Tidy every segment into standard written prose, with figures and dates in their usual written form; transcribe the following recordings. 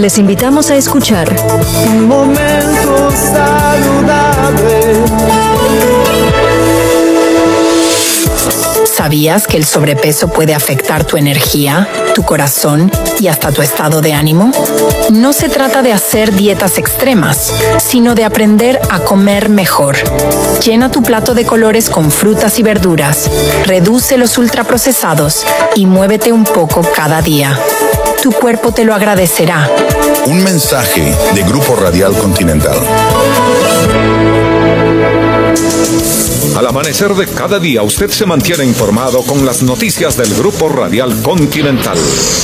Les invitamos a escuchar Un momento saludable. ¿Sabías que el sobrepeso puede afectar tu energía, tu corazón y hasta tu estado de ánimo? No se trata de hacer dietas extremas, sino de aprender a comer mejor. Llena tu plato de colores con frutas y verduras, reduce los ultraprocesados y muévete un poco cada día. Tu cuerpo te lo agradecerá. Un mensaje de Grupo Radial Continental. Al amanecer de cada día, usted se mantiene informado con las noticias del Grupo Radial Continental.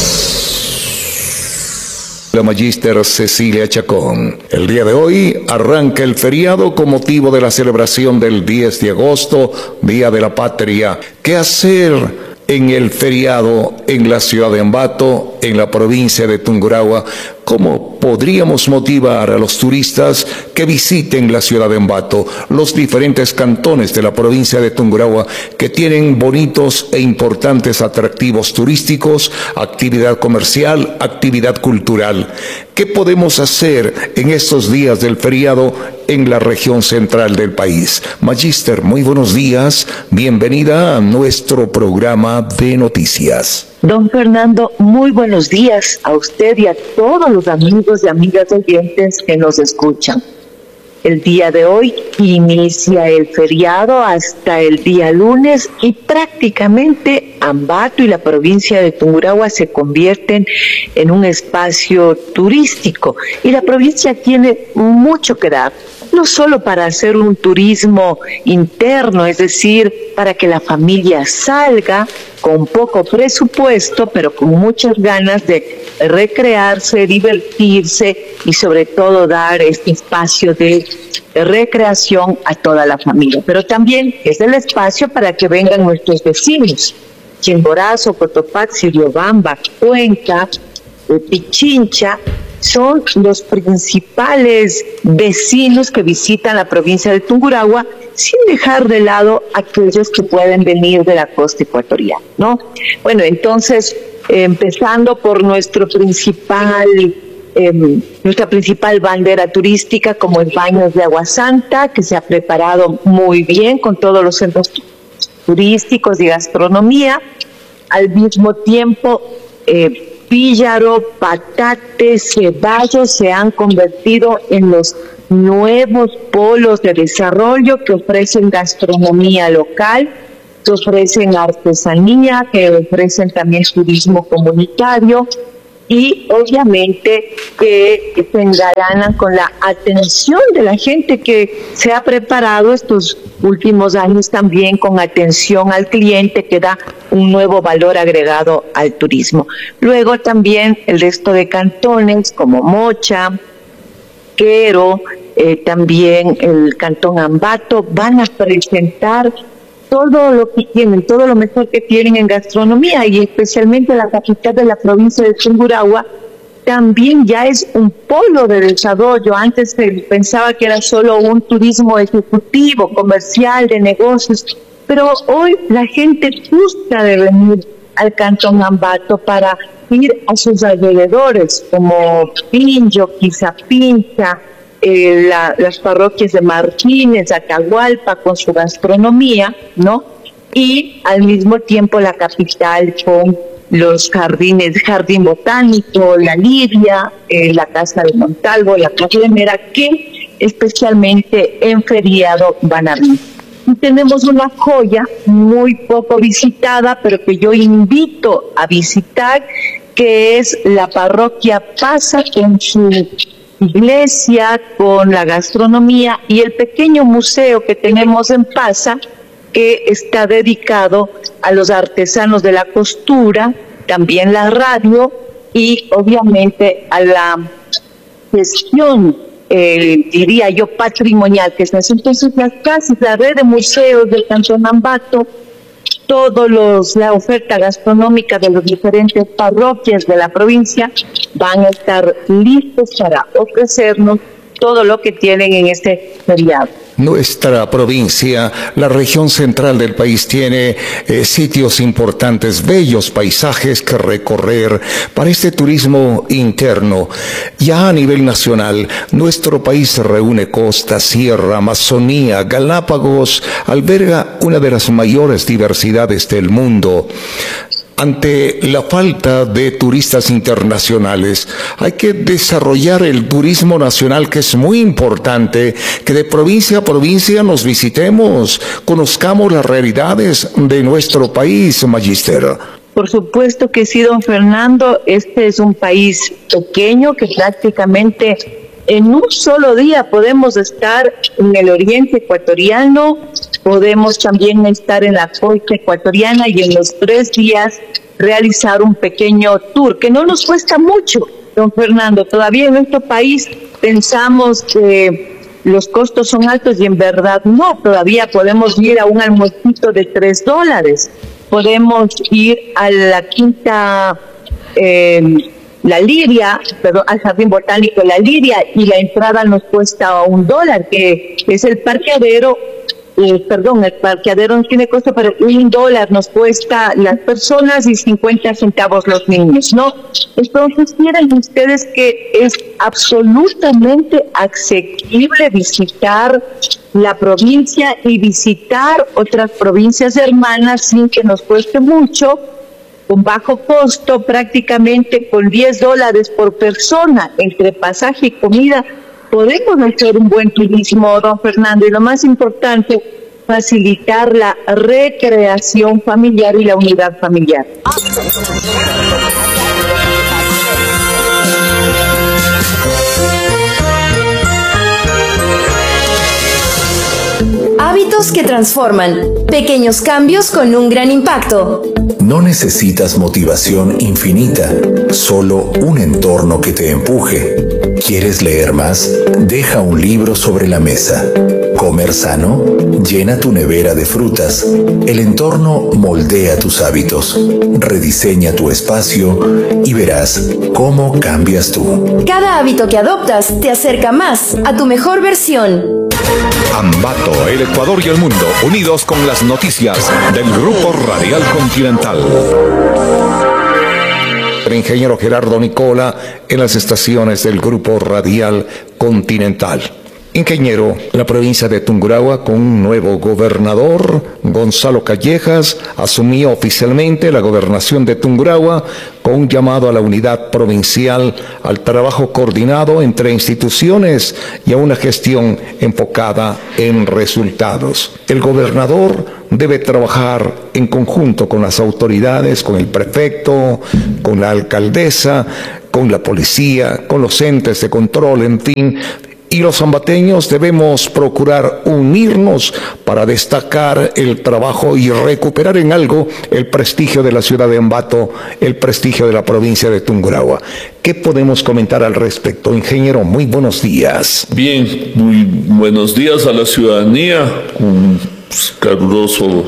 La Magíster Cecilia Chacón. El día de hoy arranca el feriado con motivo de la celebración del 10 de agosto, Día de la Patria. ¿Qué hacer en el feriado en la ciudad de Ambato, en la provincia de Tungurahua? ¿Cómo podríamos motivar a los turistas que visiten la ciudad de Ambato, los diferentes cantones de la provincia de Tungurahua que tienen bonitos e importantes atractivos turísticos, actividad comercial, actividad cultural? ¿Qué podemos hacer en estos días del feriado en la región central del país? Magíster, muy buenos días. Bienvenida a nuestro programa de noticias. Don Fernando, muy buenos días a usted y a todos los amigos y amigas oyentes que nos escuchan. El día de hoy inicia el feriado hasta el día lunes y prácticamente Ambato y la provincia de Tungurahua se convierten en un espacio turístico y la provincia tiene mucho que dar. No solo para hacer un turismo interno, es decir, para que la familia salga con poco presupuesto, pero con muchas ganas de recrearse, divertirse y sobre todo dar este espacio de recreación a toda la familia. Pero también es el espacio para que vengan nuestros vecinos, Chimborazo, Cotopaxi, Riobamba, Cuenca, Pichincha, son los principales vecinos que visitan la provincia de Tungurahua, sin dejar de lado aquellos que pueden venir de la costa ecuatoriana, ¿no? Bueno, entonces, empezando por nuestra principal bandera turística, como es Baños de Agua Santa, que se ha preparado muy bien con todos los centros turísticos y gastronomía. Al mismo tiempo, Píllaro, Patate, Ceballos se han convertido en los nuevos polos de desarrollo que ofrecen gastronomía local, que ofrecen artesanía, que ofrecen también turismo comunitario y obviamente que se engalanan con la atención de la gente que se ha preparado estos últimos años también con atención al cliente, que da un nuevo valor agregado al turismo. Luego también el resto de cantones como Mocha, Quero, también el cantón Ambato van a presentar todo lo que tienen, todo lo mejor que tienen en gastronomía, y especialmente la capital de la provincia de Tungurahua también ya es un polo de desarrollo. Antes se pensaba que era solo un turismo ejecutivo, comercial, de negocios, pero hoy la gente gusta de venir al cantón Ambato para ir a sus alrededores, como Pinjo, Quizapincha, las parroquias de Martínez, Atahualpa, con su gastronomía, ¿no? Y al mismo tiempo la capital con los jardines, Jardín Botánico, la Lidia, la Casa de Montalvo, la Plaza de Mera, que especialmente en feriado van a venir. Y tenemos una joya muy poco visitada, pero que yo invito a visitar, que es la parroquia Pasa, con su iglesia, con la gastronomía y el pequeño museo que tenemos en Pasa, que está dedicado a los artesanos de la costura, también la radio y obviamente a la gestión, diría yo, patrimonial que se hace. Entonces las casas, la red de museos del cantón Ambato, la oferta gastronómica de las diferentes parroquias de la provincia van a estar listos para ofrecernos todo lo que tienen en este feriado. Nuestra provincia, la región central del país, tiene sitios importantes, bellos paisajes que recorrer para este turismo interno. Ya a nivel nacional, nuestro país reúne costa, sierra, Amazonía, Galápagos, alberga una de las mayores diversidades del mundo. Ante la falta de turistas internacionales, hay que desarrollar el turismo nacional, que es muy importante, que de provincia a provincia nos visitemos, conozcamos las realidades de nuestro país, Magíster. Por supuesto que sí, don Fernando. Este es un país pequeño que prácticamente en un solo día podemos estar en el oriente ecuatoriano, podemos también estar en la costa ecuatoriana y en los 3 días realizar un pequeño tour, que no nos cuesta mucho, don Fernando. Todavía en nuestro país pensamos que los costos son altos y en verdad no. Todavía podemos ir a un almuercito de $3. Podemos ir a la quinta, La Liria, perdón, al Jardín Botánico La Liria, y la entrada nos cuesta $1, que es el parqueadero. El parqueadero no tiene costo, pero $1 nos cuesta las personas y 50 centavos los niños, ¿no? Entonces, miren ustedes que es absolutamente asequible visitar la provincia y visitar otras provincias hermanas sin que nos cueste mucho, con bajo costo, prácticamente con $10 por persona, entre pasaje y comida. Podemos hacer un buen turismo, don Fernando, y lo más importante, facilitar la recreación familiar y la unidad familiar. Hábitos que transforman. Pequeños cambios con un gran impacto. No necesitas motivación infinita, solo un entorno que te empuje. ¿Quieres leer más? Deja un libro sobre la mesa. ¿Comer sano? Llena tu nevera de frutas. El entorno moldea tus hábitos. Rediseña tu espacio y verás cómo cambias tú. Cada hábito que adoptas te acerca más a tu mejor versión. Ambato, el Ecuador y el mundo, unidos con las noticias del Grupo Radial Continental. El ingeniero Gerardo Nicola en las estaciones del Grupo Radial Continental. Ingeniero, la provincia de Tungurahua, con un nuevo gobernador, Gonzalo Callejas, asumió oficialmente la gobernación de Tungurahua con un llamado a la unidad provincial, al trabajo coordinado entre instituciones y a una gestión enfocada en resultados. El gobernador debe trabajar en conjunto con las autoridades, con el prefecto, con la alcaldesa, con la policía, con los entes de control, en fin. Y los ambateños debemos procurar unirnos para destacar el trabajo y recuperar en algo el prestigio de la ciudad de Ambato, el prestigio de la provincia de Tungurahua. ¿Qué podemos comentar al respecto? Ingeniero, muy buenos días. Bien, muy buenos días a la ciudadanía. Un caluroso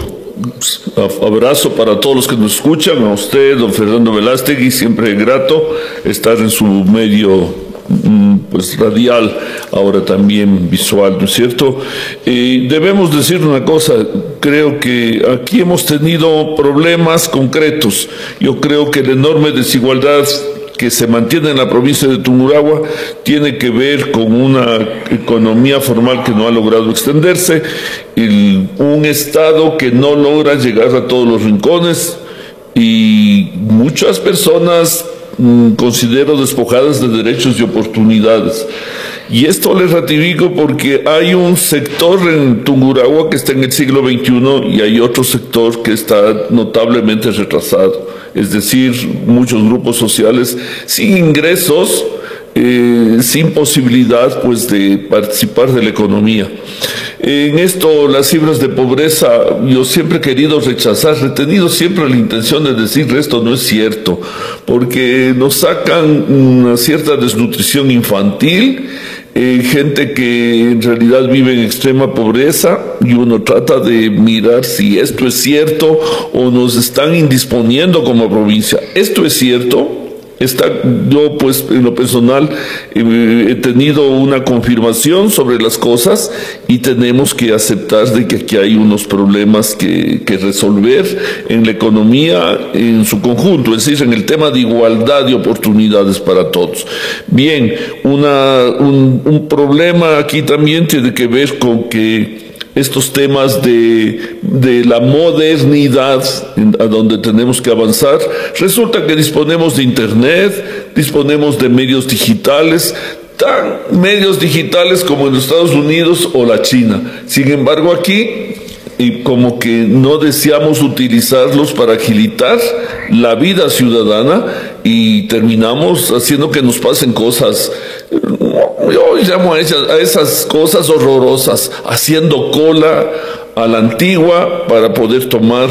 abrazo para todos los que nos escuchan. A usted, don Fernando Velástegui, siempre grato estar en su medio pues radial, ahora también visual, ¿no es cierto? Debemos decir una cosa, creo que aquí hemos tenido problemas concretos. Yo creo que la enorme desigualdad que se mantiene en la provincia de Tungurahua tiene que ver con una economía formal que no ha logrado extenderse, un Estado que no logra llegar a todos los rincones y muchas personas considero despojadas de derechos y oportunidades. Y esto les ratifico porque hay un sector en Tungurahua que está en el siglo XXI y hay otro sector que está notablemente retrasado. Es decir, muchos grupos sociales sin ingresos, sin posibilidad pues de participar de la economía. En esto, las cifras de pobreza, yo siempre he querido rechazar, he tenido siempre la intención de decir esto no es cierto, porque nos sacan una cierta desnutrición infantil, gente que en realidad vive en extrema pobreza, y uno trata de mirar si esto es cierto o nos están indisponiendo como provincia. Esto es cierto. Yo pues en lo personal he tenido una confirmación sobre las cosas y tenemos que aceptar de que aquí hay unos problemas que resolver en la economía en su conjunto, es decir, en el tema de igualdad de oportunidades para todos. Bien, un problema aquí también tiene que ver con que estos temas de la modernidad a donde tenemos que avanzar, resulta que disponemos de internet, disponemos de medios digitales, tan medios digitales como en los Estados Unidos o la China. Sin embargo, aquí como que no deseamos utilizarlos para agilitar la vida ciudadana y terminamos haciendo que nos pasen cosas. Yo llamo a esas cosas horrorosas, haciendo cola a la antigua para poder tomar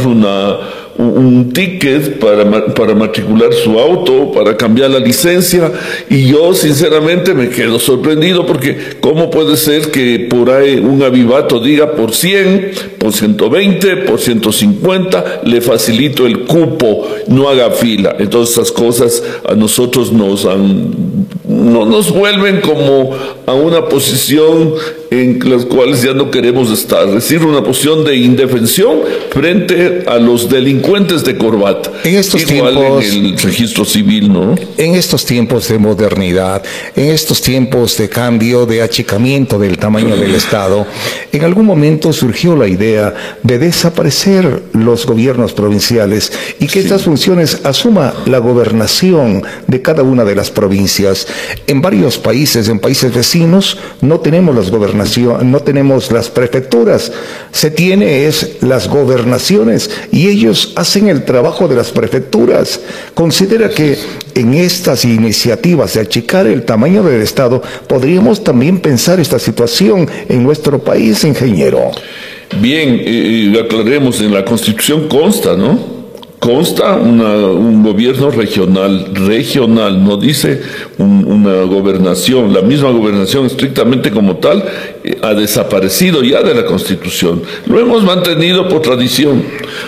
un ticket para matricular su auto, para cambiar la licencia, y yo sinceramente me quedo sorprendido porque ¿cómo puede ser que por ahí un avivato diga por 100, por 120, por 150, le facilito el cupo, no haga fila? Entonces esas cosas a nosotros nos vuelven como a una posición en las cuales ya no queremos estar, es decir, una posición de indefensión frente a los delincuentes de corbata. En estos igual tiempos, en el registro civil, ¿no? En estos tiempos de modernidad, en estos tiempos de cambio, de achicamiento del tamaño del Estado, en algún momento surgió la idea de desaparecer los gobiernos provinciales y que estas funciones asuma la gobernación de cada una de las provincias. En varios países, en países vecinos, no tenemos las gobernaciones, no tenemos las prefecturas, se tiene las gobernaciones y ellos hacen el trabajo de las prefecturas. Considera que en estas iniciativas de achicar el tamaño del Estado podríamos también pensar esta situación en nuestro país, ingeniero. Bien, aclaremos, en la Constitución consta, ¿no? Consta un gobierno regional, no dice una gobernación. La misma gobernación estrictamente como tal ha desaparecido ya de la Constitución. Lo hemos mantenido por tradición,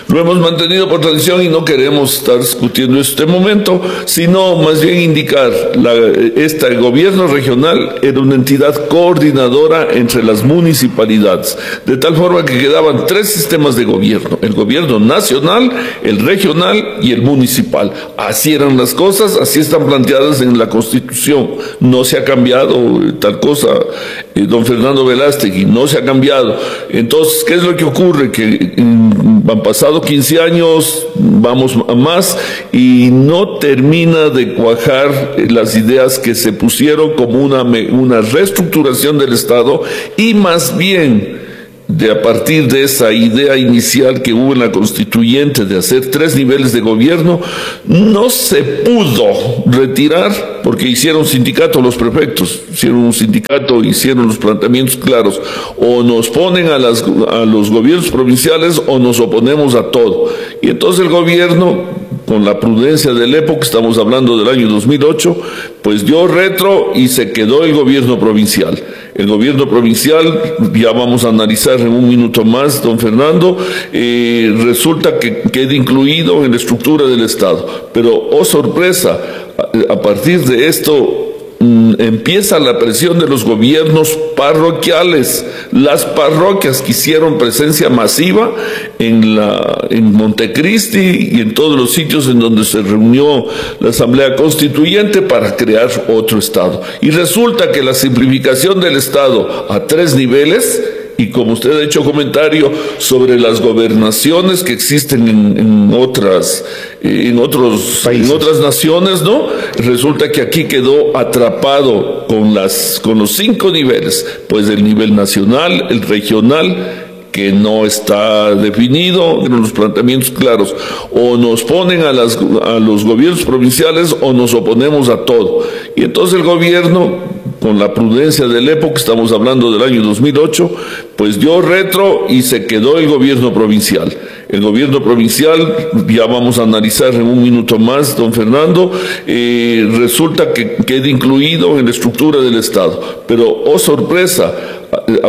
y no queremos estar discutiendo este momento, sino más bien indicar, este gobierno regional era una entidad coordinadora entre las municipalidades, de tal forma que quedaban tres sistemas de gobierno: el gobierno nacional, el regional y el municipal. Así eran las cosas, así están planteadas en la Constitución. No se ha cambiado tal cosa, don Fernando Velástegui, no se ha cambiado. Entonces, ¿qué es lo que ocurre? Que han pasado 15 años, vamos a más, y no termina de cuajar las ideas que se pusieron como una reestructuración del Estado, y más bien a partir de esa idea inicial que hubo en la Constituyente de hacer 3 niveles de gobierno, no se pudo retirar porque hicieron sindicato los prefectos, hicieron un sindicato, hicieron los planteamientos claros: o nos ponen a los gobiernos provinciales o nos oponemos a todo. Y entonces el gobierno, con la prudencia de la época, estamos hablando del año 2008, pues dio retro y se quedó el gobierno provincial. El gobierno provincial, ya vamos a analizar en un minuto más, don Fernando, resulta que queda incluido en la estructura del Estado. Pero, oh sorpresa, a partir de esto empieza la presión de los gobiernos parroquiales. Las parroquias que hicieron presencia masiva en Montecristi y en todos los sitios en donde se reunió la Asamblea Constituyente para crear otro Estado. Y resulta que la simplificación del Estado a 3 niveles, y como usted ha hecho comentario sobre las gobernaciones que existen en otras naciones, ¿no? Resulta que aquí quedó atrapado con los 5 niveles, pues el nivel nacional, el regional, que no está definido en los planteamientos claros: o nos ponen a los gobiernos provinciales o nos oponemos a todo. Y entonces el gobierno, con la prudencia de la época, estamos hablando del año 2008, pues dio retro y se quedó el gobierno provincial. El gobierno provincial, ya vamos a analizar en un minuto más, don Fernando, resulta que queda incluido en la estructura del Estado. Pero, oh sorpresa,